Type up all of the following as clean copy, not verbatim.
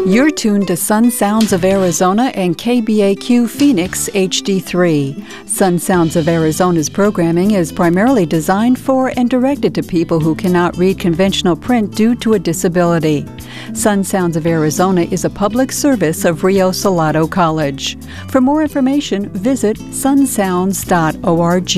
You're tuned to Sun Sounds of Arizona and KBAQ Phoenix HD3. Sun Sounds of Arizona's programming is primarily designed for and directed to people who cannot read conventional print due to a disability. Sun Sounds of Arizona is a public service of Rio Salado College. For more information, visit sunsounds.org.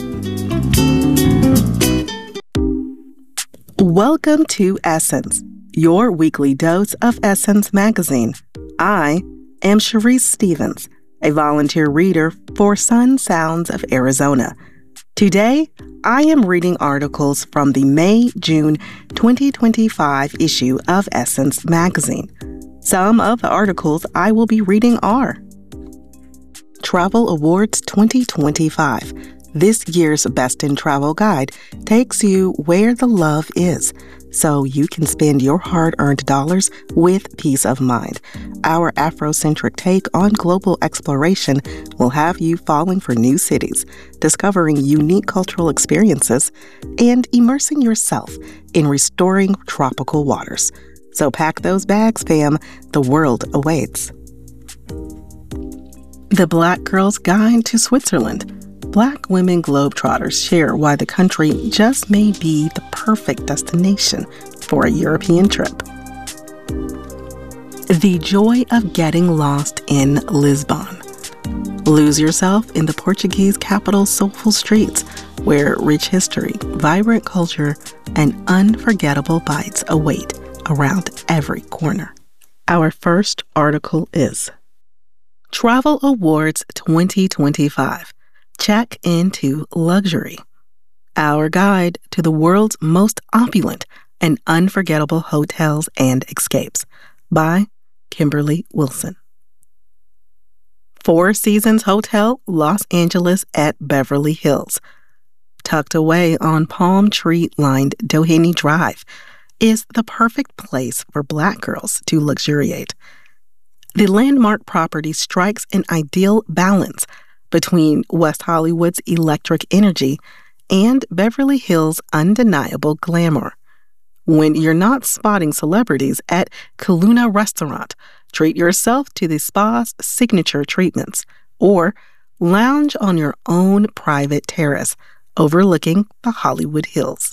Welcome to Essence, your weekly dose of Essence magazine. I am Sharice Stevens, a volunteer reader for Sun Sounds of Arizona. Today, I am reading articles from the May-June 2025 issue of Essence magazine. Some of the articles I will be reading are Travel Awards 2025. This year's Best in Travel guide takes you where the love is, so you can spend your hard-earned dollars with peace of mind. Our Afrocentric take on global exploration will have you falling for new cities, discovering unique cultural experiences, and immersing yourself in restoring tropical waters. So pack those bags, fam. The world awaits. The Black Girl's Guide to Switzerland. Black women globetrotters share why the country just may be the perfect destination for a European trip. The joy of getting lost in Lisbon. Lose yourself in the Portuguese capital's soulful streets, where rich history, vibrant culture, and unforgettable bites await around every corner. Our first article is Travel Awards 2025. Check into luxury. Our guide to the world's most opulent and unforgettable hotels and escapes by Kimberly Wilson. Four Seasons Hotel, Los Angeles at Beverly Hills. Tucked away on palm tree-lined Doheny Drive is the perfect place for Black girls to luxuriate. The landmark property strikes an ideal balance between West Hollywood's electric energy and Beverly Hills' undeniable glamour. When you're not spotting celebrities at Kaluna Restaurant, treat yourself to the spa's signature treatments, or lounge on your own private terrace overlooking the Hollywood Hills.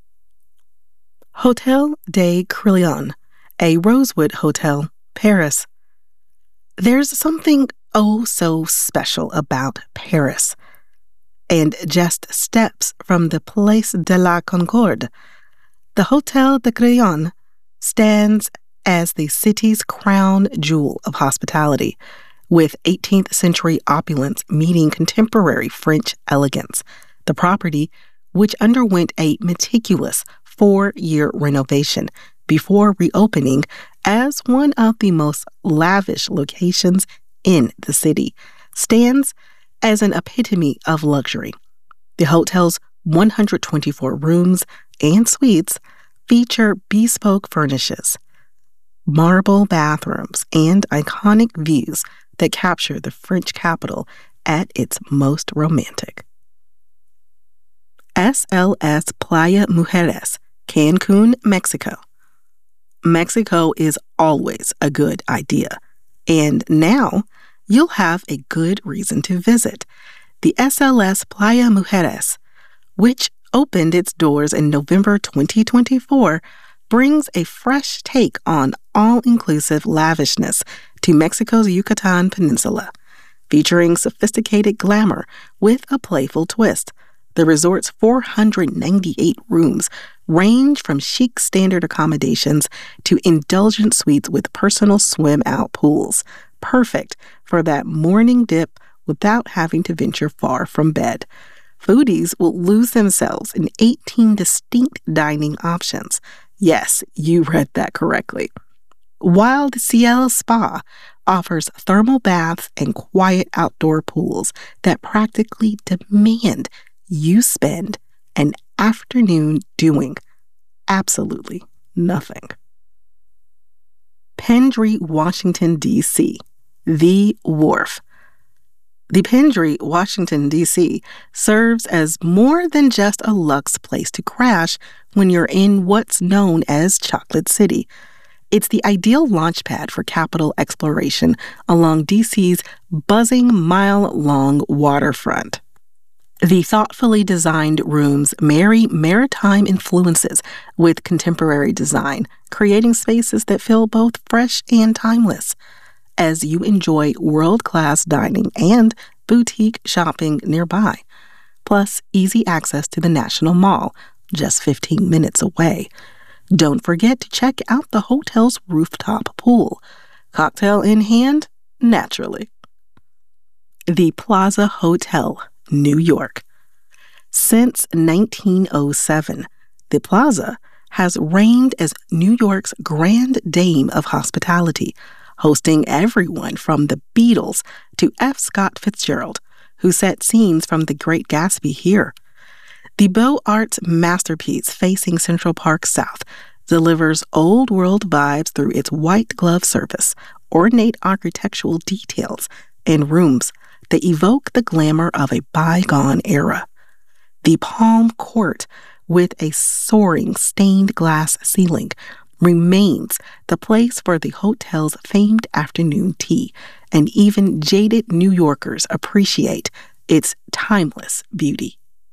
Hotel des Crillons, a Rosewood Hotel, Paris. There's something oh so special about Paris. And just steps from the Place de la Concorde, the Hotel des Crillons stands as the city's crown jewel of hospitality, with 18th century opulence meeting contemporary French elegance. The property, which underwent a meticulous 4-year renovation before reopening as one of the most lavish locations in the city, stands as an epitome of luxury. The hotel's 124 rooms and suites feature bespoke furnishings, marble bathrooms, and iconic views that capture the French capital at its most romantic. SLS Playa Mujeres, Cancun, Mexico. Mexico is always a good idea, and now you'll have a good reason to visit. The SLS Playa Mujeres, which opened its doors in November 2024, brings a fresh take on all-inclusive lavishness to Mexico's Yucatan Peninsula. Featuring sophisticated glamour with a playful twist, the resort's 498 rooms range from chic standard accommodations to indulgent suites with personal swim-out pools, perfect for that morning dip without having to venture far from bed. Foodies will lose themselves in 18 distinct dining options. Yes, you read that correctly. While the Ciel Spa offers thermal baths and quiet outdoor pools that practically demand you spend an afternoon doing absolutely nothing. Pendry, Washington, D.C. The Wharf. The Pendry, Washington, D.C. serves as more than just a luxe place to crash when you're in what's known as Chocolate City. It's the ideal launchpad for capital exploration along DC's buzzing mile-long waterfront. The thoughtfully designed rooms marry maritime influences with contemporary design, creating spaces that feel both fresh and timeless. As you enjoy world-class dining and boutique shopping nearby, plus easy access to the National Mall, just 15 minutes away. Don't forget to check out the hotel's rooftop pool. Cocktail in hand, naturally. The Plaza Hotel, New York. Since 1907, the Plaza has reigned as New York's grand dame of hospitality, hosting everyone from the Beatles to F. Scott Fitzgerald, who set scenes from The Great Gatsby here. The Beaux Arts masterpiece facing Central Park South delivers old-world vibes through its white glove service, ornate architectural details, and rooms that evoke the glamour of a bygone era. The Palm Court, with a soaring stained glass ceiling, remains the place for the hotel's famed afternoon tea, and even jaded New Yorkers appreciate its timeless beauty.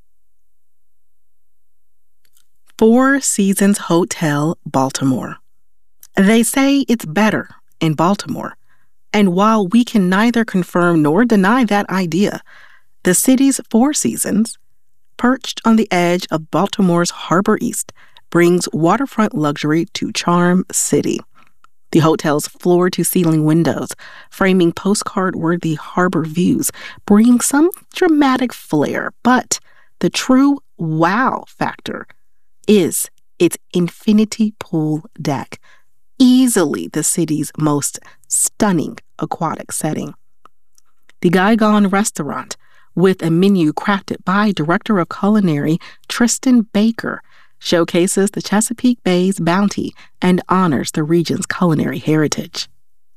Four Seasons Hotel, Baltimore. They say it's better in Baltimore, and while we can neither confirm nor deny that idea, the city's Four Seasons, perched on the edge of Baltimore's Harbor East, brings waterfront luxury to Charm City. The hotel's floor-to-ceiling windows, framing postcard-worthy harbor views, bring some dramatic flair, but the true wow factor is its infinity pool deck, easily the city's most stunning aquatic setting. The Guygone Restaurant, with a menu crafted by Director of Culinary Tristan Baker, showcases the Chesapeake Bay's bounty and honors the region's culinary heritage.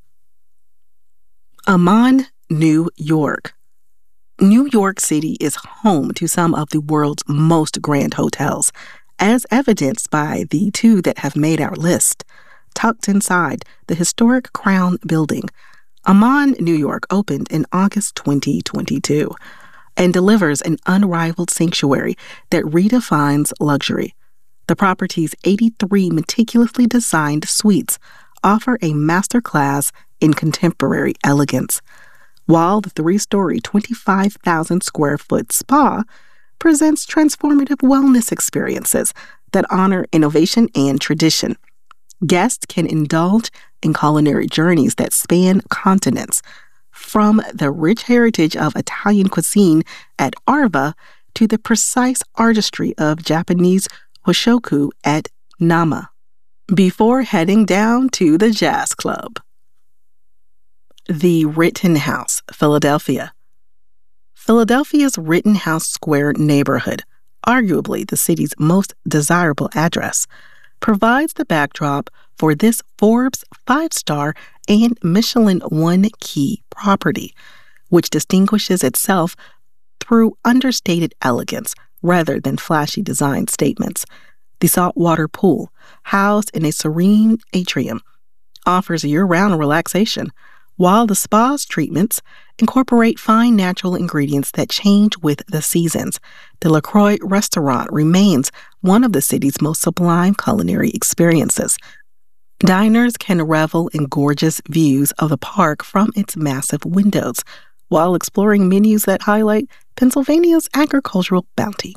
Aman, New York. New York City is home to some of the world's most grand hotels, as evidenced by the two that have made our list. Tucked inside the historic Crown Building, Aman, New York opened in August 2022 and delivers an unrivaled sanctuary that redefines luxury. The property's 83 meticulously designed suites offer a masterclass in contemporary elegance, while the three-story, 25,000-square-foot spa presents transformative wellness experiences that honor innovation and tradition. Guests can indulge in culinary journeys that span continents, from the rich heritage of Italian cuisine at Arva to the precise artistry of Japanese hoshoku at Nama, before heading down to the jazz club. The Rittenhouse, Philadelphia. Philadelphia's Rittenhouse Square neighborhood, arguably the city's most desirable address, provides the backdrop for this Forbes 5-star and Michelin One-Key property, which distinguishes itself through understated elegance rather than flashy design statements. The saltwater pool, housed in a serene atrium, offers year-round relaxation, while the spa's treatments incorporate fine natural ingredients that change with the seasons. The LaCroix restaurant remains one of the city's most sublime culinary experiences. Diners can revel in gorgeous views of the park from its massive windows, while exploring menus that highlight Pennsylvania's agricultural bounty.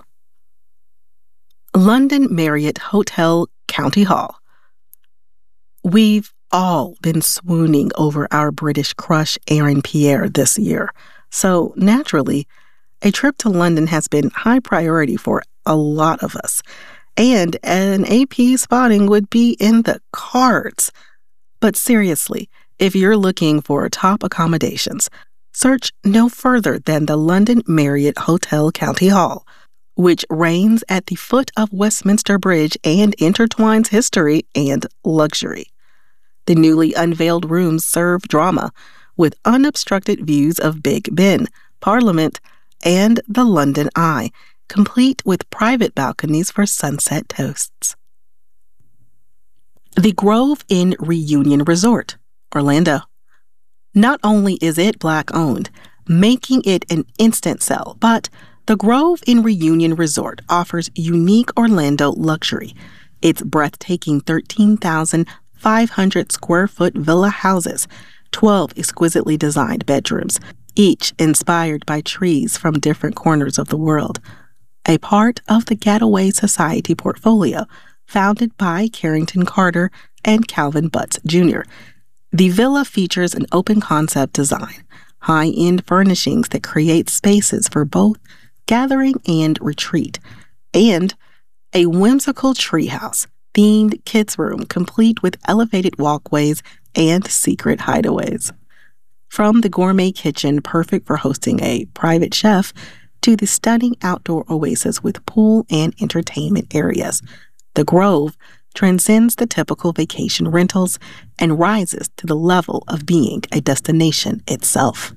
London Marriott Hotel, County Hall. We've all been swooning over our British crush Aaron Pierre this year, so naturally, a trip to London has been high priority for a lot of us, and an AP spotting would be in the cards. But seriously, if you're looking for top accommodations, search no further than the London Marriott Hotel, County Hall, which reigns at the foot of Westminster Bridge and intertwines history and luxury. The newly unveiled rooms serve drama, with unobstructed views of Big Ben, Parliament, and the London Eye, complete with private balconies for sunset toasts. The Grove Inn Reunion Resort, Orlando. Not only is it Black-owned, making it an instant sell, but the Grove Inn Reunion Resort offers unique Orlando luxury. Its breathtaking 13,500 square foot villa houses 12 exquisitely designed bedrooms, each inspired by trees from different corners of the world. A part of the Getaway Society portfolio, founded by Carrington Carter and Calvin Butts Jr. The villa features an open-concept design, high-end furnishings that create spaces for both gathering and retreat, and a whimsical treehouse-themed kids' room complete with elevated walkways and secret hideaways. From the gourmet kitchen perfect for hosting a private chef to the stunning outdoor oasis with pool and entertainment areas, the Grove transcends the typical vacation rentals and rises to the level of being a destination itself.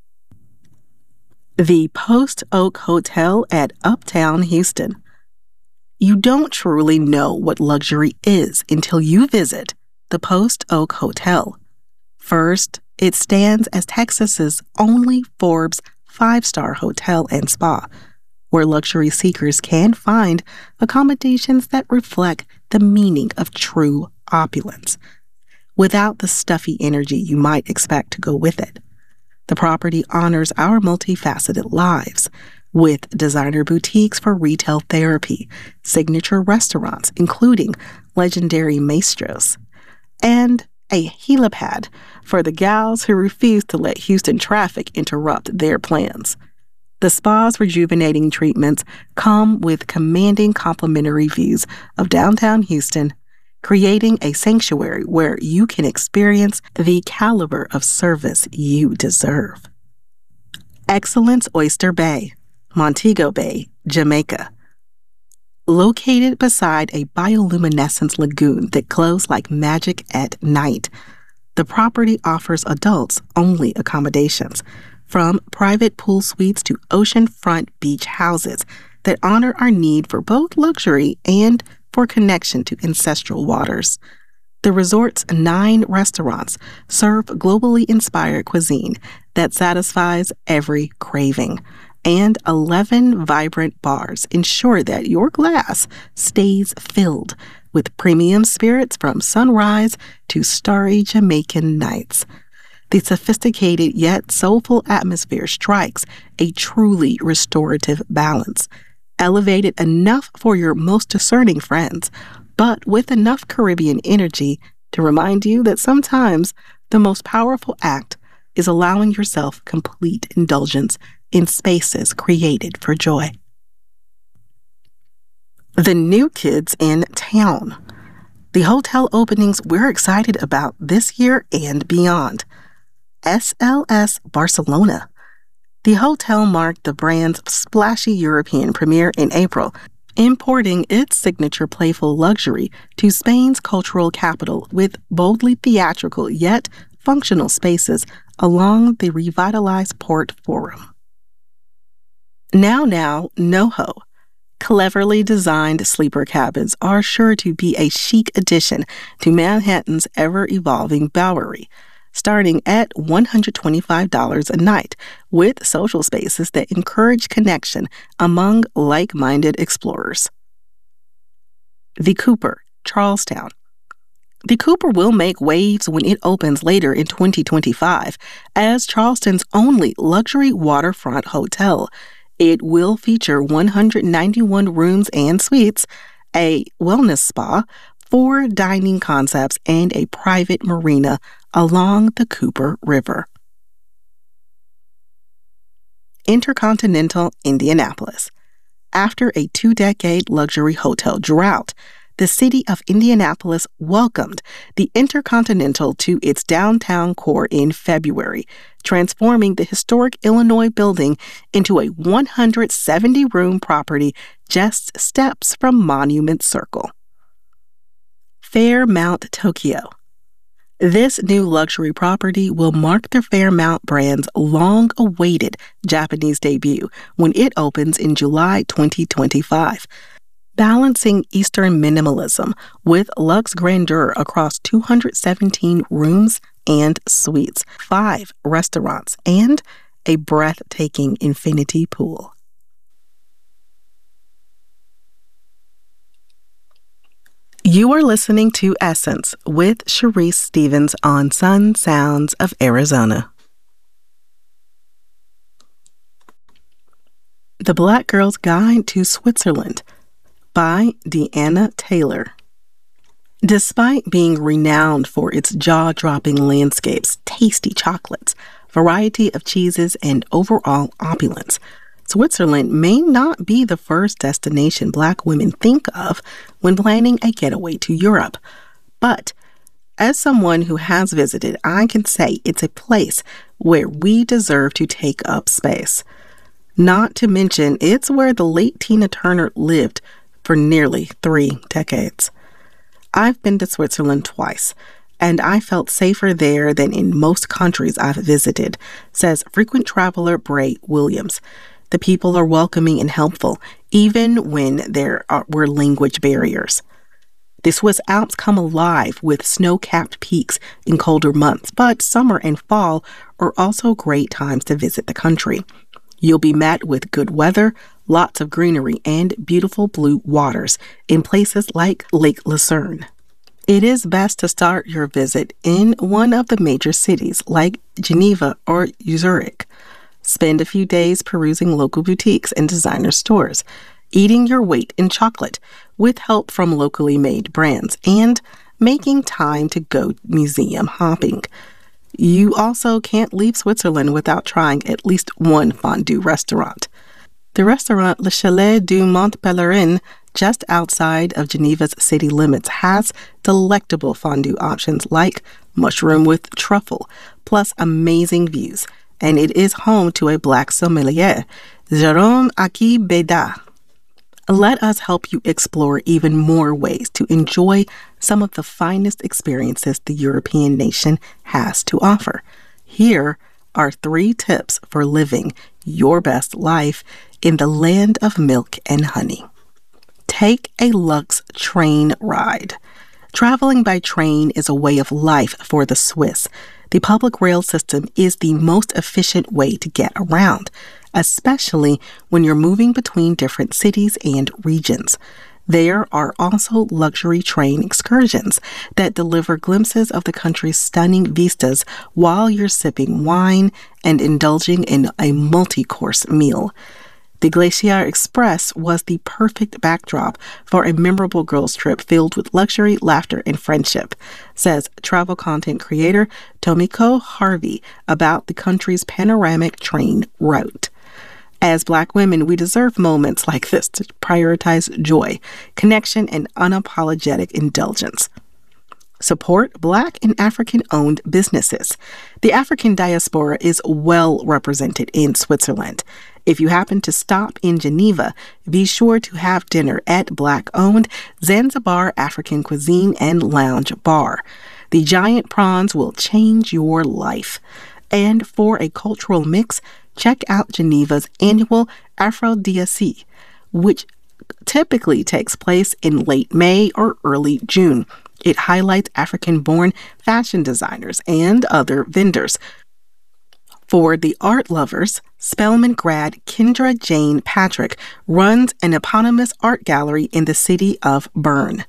The Post Oak Hotel at Uptown Houston. You don't truly know what luxury is until you visit the Post Oak Hotel. First, it stands as Texas's only Forbes 5-star hotel and spa, where luxury seekers can find accommodations that reflect the meaning of true opulence, without the stuffy energy you might expect to go with it. The property honors our multifaceted lives, with designer boutiques for retail therapy, signature restaurants, including legendary Maestros, and a helipad for the gals who refuse to let Houston traffic interrupt their plans. The spa's rejuvenating treatments come with commanding complimentary views of downtown Houston, creating a sanctuary where you can experience the caliber of service you deserve. Excellence Oyster Bay, Montego Bay, Jamaica. Located beside a bioluminescence lagoon that glows like magic at night, the property offers adults-only accommodations, from private pool suites to oceanfront beach houses that honor our need for both luxury and for connection to ancestral waters. The resort's 9 restaurants serve globally inspired cuisine that satisfies every craving, and 11 vibrant bars ensure that your glass stays filled with premium spirits from sunrise to starry Jamaican nights. The sophisticated yet soulful atmosphere strikes a truly restorative balance, elevated enough for your most discerning friends, but with enough Caribbean energy to remind you that sometimes the most powerful act is allowing yourself complete indulgence in spaces created for joy. The New Kids in Town. The hotel openings we're excited about this year and beyond. SLS Barcelona. The hotel marked the brand's splashy European premiere in April, importing its signature playful luxury to Spain's cultural capital with boldly theatrical yet functional spaces along the revitalized Port Forum. Now, NoHo. Cleverly designed sleeper cabins are sure to be a chic addition to Manhattan's ever-evolving Bowery, starting at $125 a night, with social spaces that encourage connection among like-minded explorers. The Cooper, Charlestown. The Cooper will make waves when it opens later in 2025 as Charleston's only luxury waterfront hotel. It will feature 191 rooms and suites, a wellness spa, 4 dining concepts, and a private marina along the Cooper River. Intercontinental Indianapolis. After a 2-decade luxury hotel drought, the city of Indianapolis welcomed the Intercontinental to its downtown core in February, transforming the historic Illinois building into a 170-room property just steps from Monument Circle. Fairmount, Tokyo. This new luxury property will mark the Fairmount brand's long-awaited Japanese debut when it opens in July 2025. balancing Eastern minimalism with luxe grandeur across 217 rooms and suites, 5 restaurants, and a breathtaking infinity pool. You are listening to Essence with Sharice Stevens on Sun Sounds of Arizona. The Black Girl's Guide to Switzerland by Deanna Taylor. Despite being renowned for its jaw-dropping landscapes, tasty chocolates, variety of cheeses, and overall opulence, Switzerland may not be the first destination Black women think of when planning a getaway to Europe. But as someone who has visited, I can say it's a place where we deserve to take up space. Not to mention, it's where the late Tina Turner lived for nearly 3 decades. I've been to Switzerland twice, and I felt safer there than in most countries I've visited, says frequent traveler Bray Williams. The people are welcoming and helpful, even when there were language barriers. The Swiss Alps come alive with snow-capped peaks in colder months, but summer and fall are also great times to visit the country. You'll be met with good weather, lots of greenery, and beautiful blue waters in places like Lake Lucerne. It is best to start your visit in one of the major cities like Geneva or Zurich. Spend a few days perusing local boutiques and designer stores, eating your weight in chocolate with help from locally made brands, and making time to go museum hopping. You also can't leave Switzerland without trying at least one fondue restaurant. The restaurant Le Chalet du Mont Pelerin, just outside of Geneva's city limits, has delectable fondue options like mushroom with truffle, plus amazing views. And it is home to a Black sommelier, Jérôme Aki-Beda. Let us help you explore even more ways to enjoy some of the finest experiences the European nation has to offer. Here are 3 tips for living your best life in the land of milk and honey. Take a luxe train ride. Traveling by train is a way of life for the Swiss. The public rail system is the most efficient way to get around, especially when you're moving between different cities and regions. There are also luxury train excursions that deliver glimpses of the country's stunning vistas while you're sipping wine and indulging in a multi-course meal. The Glacier Express was the perfect backdrop for a memorable girls' trip filled with luxury, laughter, and friendship, says travel content creator Tomiko Harvey about the country's panoramic train route. As Black women, we deserve moments like this to prioritize joy, connection, and unapologetic indulgence. Support Black and African-owned businesses. The African diaspora is well represented in Switzerland. If you happen to stop in Geneva, be sure to have dinner at Black-owned Zanzibar African Cuisine and Lounge Bar. The giant prawns will change your life. And for a cultural mix, check out Geneva's annual Aphrodisiaque, which typically takes place in late May or early June. It highlights African-born fashion designers and other vendors. For the art lovers, Spelman grad Kendra Jane Patrick runs an eponymous art gallery in the city of Bern.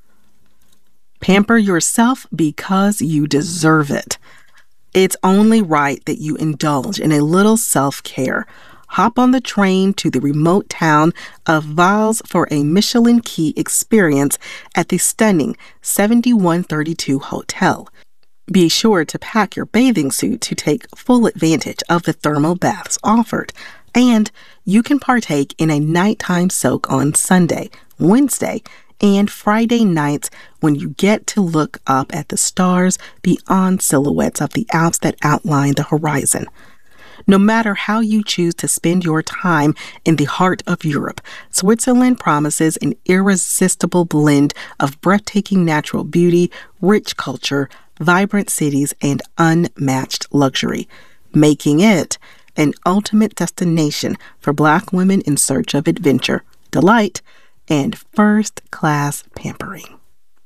Pamper yourself because you deserve it. It's only right that you indulge in a little self-care. Hop on the train to the remote town of Valls for a Michelin Key experience at the stunning 7132 Hotel. Be sure to pack your bathing suit to take full advantage of the thermal baths offered, and you can partake in a nighttime soak on Sunday, Wednesday, and Friday nights when you get to look up at the stars beyond silhouettes of the Alps that outline the horizon. No matter how you choose to spend your time in the heart of Europe, Switzerland promises an irresistible blend of breathtaking natural beauty, rich culture, vibrant cities, and unmatched luxury, making it an ultimate destination for Black women in search of adventure, delight, and first-class pampering.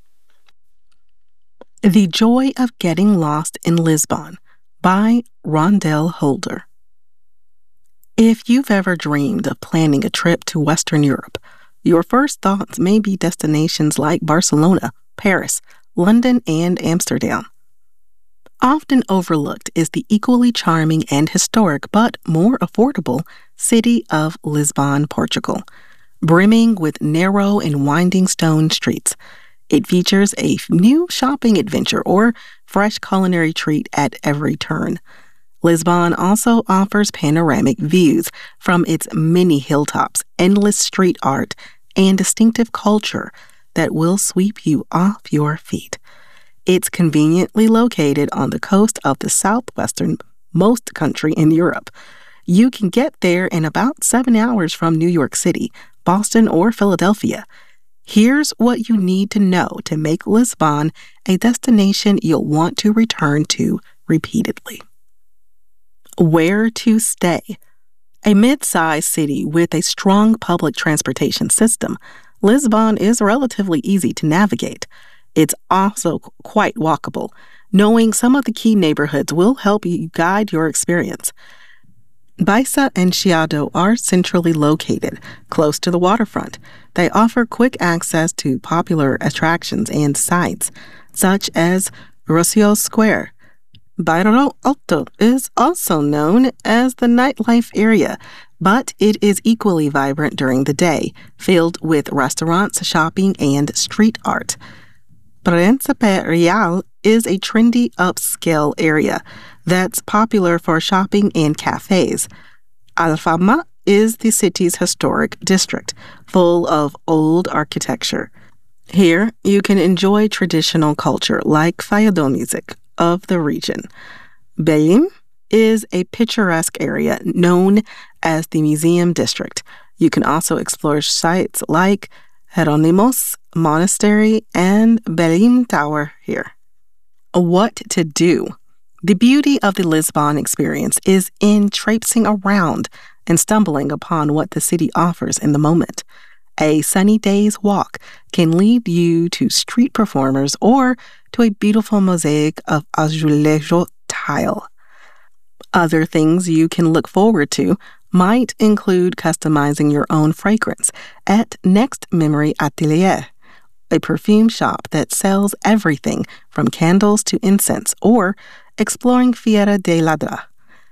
The Joy of Getting Lost in Lisbon by Rondell Holder. If you've ever dreamed of planning a trip to Western Europe, your first thoughts may be destinations like Barcelona, Paris, London, and Amsterdam. Often overlooked is the equally charming and historic but more affordable city of Lisbon, Portugal. Brimming with narrow and winding stone streets, it features a new shopping adventure or fresh culinary treat at every turn. Lisbon also offers panoramic views from its many hilltops, endless street art, and distinctive culture that will sweep you off your feet. It's conveniently located on the coast of the southwesternmost country in Europe. You can get there in about 7 hours from New York City, Boston, or Philadelphia. Here's what you need to know to make Lisbon a destination you'll want to return to repeatedly. Where to stay? A mid-sized city with a strong public transportation system, Lisbon is relatively easy to navigate. It's also quite walkable. Knowing some of the key neighborhoods will help you guide your experience. Baixa and Chiado are centrally located, close to the waterfront. They offer quick access to popular attractions and sites, such as Rocio Square. Bairro Alto is also known as the nightlife area, but it is equally vibrant during the day, filled with restaurants, shopping, and street art. Príncipe Real is a trendy upscale area that's popular for shopping and cafes. Alfama is the city's historic district, full of old architecture. Here, you can enjoy traditional culture like fado music of the region. Belém is a picturesque area known as the Museum District. You can also explore sites like Jerónimos Monastery and Belém Tower here. What to do? The beauty of the Lisbon experience is in traipsing around and stumbling upon what the city offers in the moment. A sunny day's walk can lead you to street performers or to a beautiful mosaic of azulejo tile. Other things you can look forward to might include customizing your own fragrance at Next Memory Atelier, a perfume shop that sells everything from candles to incense, or exploring Feira de Ladra,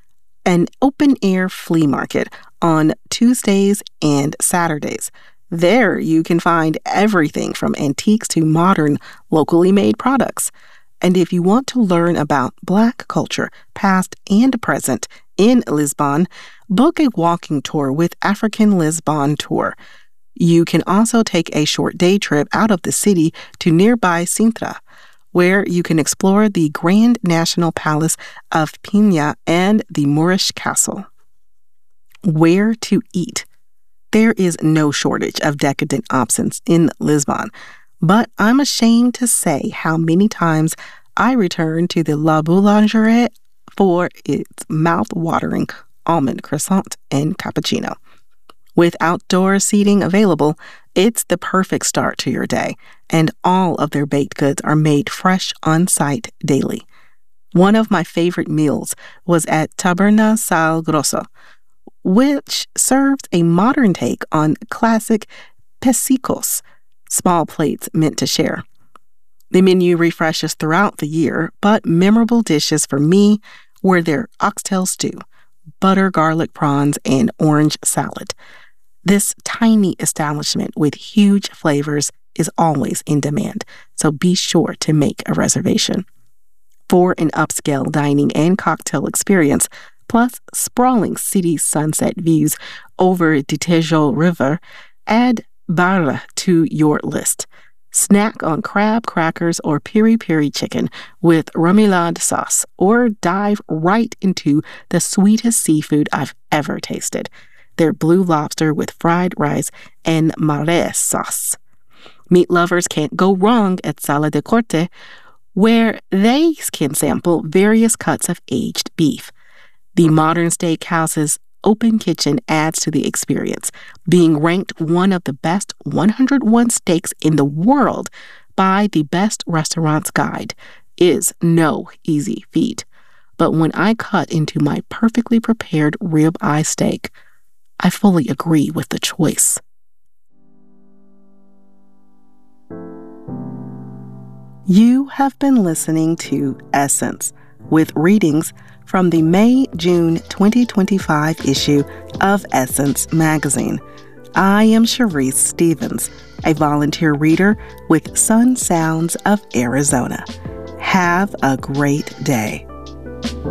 an open-air flea market on Tuesdays and Saturdays. There you can find everything from antiques to modern, locally made products. And if you want to learn about Black culture, past and present, in Lisbon, book a walking tour with African Lisbon Tour. You can also take a short day trip out of the city to nearby Sintra, where you can explore the Grand National Palace of Pina and the Moorish Castle. Where to eat? There is no shortage of decadent options in Lisbon, but I'm ashamed to say how many times I return to the La Boulangerie for its mouth-watering almond croissant and cappuccino. With outdoor seating available, it's the perfect start to your day, and all of their baked goods are made fresh on-site daily. One of my favorite meals was at Taberna Sal Grosso, which served a modern take on classic pesicos, small plates meant to share. The menu refreshes throughout the year, but memorable dishes for me were their oxtail stew, butter garlic prawns, and orange salad. This tiny establishment with huge flavors is always in demand, so be sure to make a reservation. For an upscale dining and cocktail experience, plus sprawling city sunset views over the Tejo River, add Barra to your list. Snack on crab crackers or piri-piri chicken with remoulade sauce, or dive right into the sweetest seafood I've ever tasted, their blue lobster with fried rice and marés sauce. Meat lovers can't go wrong at Sala de Corte, where they can sample various cuts of aged beef. The modern steakhouse's open kitchen adds to the experience. Being ranked one of the best 101 steaks in the world by the Best Restaurants Guide is no easy feat. But when I cut into my perfectly prepared ribeye steak, I fully agree with the choice. You have been listening to Essence, with readings from the May-June 2025 issue of Essence magazine. I am Sharice Stevens, a volunteer reader with Sun Sounds of Arizona. Have a great day.